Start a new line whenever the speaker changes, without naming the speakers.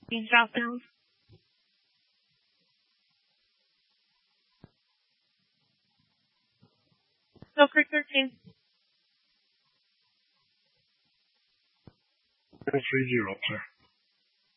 Beans drop down. No, Creek 13.
30, sir.